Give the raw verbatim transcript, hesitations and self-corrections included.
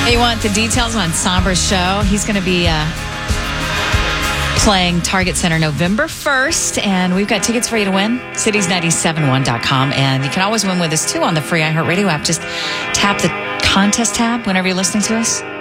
Hey, you want the details on Sombra's show? He's going to be uh, playing Target Center November first, and we've got tickets for you to win. cities nine seven one dot com, and you can always win with us, too, on the free iHeartRadio app. Just tap the contest tab whenever you're listening to us.